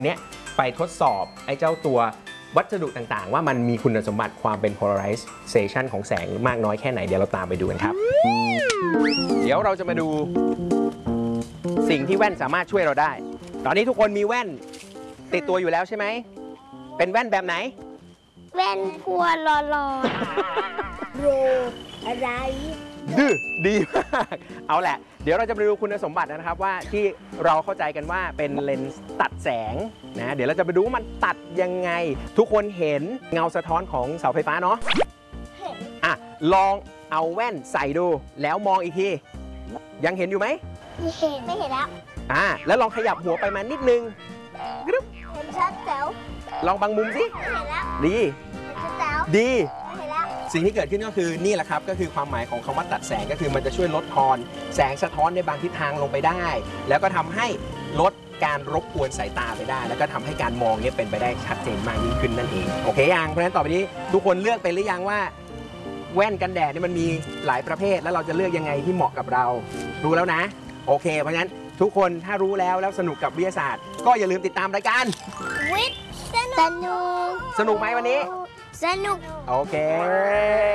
เนี้ยไปทดสอบไอ้เจ้าตัววัสดุต่างๆว่ามันมีคุณสมบัติความเป็น polarization ของแสงมากน้อยแค่ไหนเดี๋ยวเราตามไปดูกันครับเดี๋ยวเราจะมาดูสิ่งที่แว่นสามารถช่วยเราได้ตอนนี้ทุกคนมีแว่นติดตัวอยู่แล้วใช่ไหมเป็นแว่นแบบไหนแว่นพัวรอโรอะไรดื้อดีมากเอาแหละเดี๋ยวเราจะมาดูคุณสมบัตินะครับว่าที่เราเข้าใจกันว่าเป็นเลนส์ตัดแสงนะเดี๋ยวเราจะไปดูว่ามันตัดยังไงทุกคนเห็นเงาสะท้อนของเสาไฟฟ้าเนาะเห็นอ่ะลองเอาแว่นใส่ดูแล้วมองอีกทียังเห็นอยู่ไหมไม่เห็นแล้วแล้วลองขยับหัวไปมานิดนึงเห็นชัดแจ๋วลองบางมุมสิเห็นแล้วดีชัดแจ๋วดีเห็นแล้วสิ่งที่เกิดขึ้นก็คือนี่แหละครับก็คือความหมายของคำว่าตัดแสงก็คือมันจะช่วยลดทอนแสงสะท้อนในบางทิศทางลงไปได้แล้วก็ทำให้ลดการรบกวนสายตาไปได้แล้วก็ทำให้การมองเนี่ยเป็นไปได้ชัดเจนมากยิ่งขึ้นนั่นเองโอเคยังเพราะฉะนั้นต่อไปนี้ทุกคนเลือกเป็นหรือยังว่าแว่นกันแดดนี่มันมีหลายประเภทแล้วเราจะเลือกยังไงที่เหมาะกับเรารู้แล้วนะโอเคเพราะฉะนั้นทุกคนถ้ารู้แล้วสนุกกับวิทยาศาสตร์ก็อย่าลืมติดตามรายการวิทย์สนุกไหมวันนี้สนุกโอเค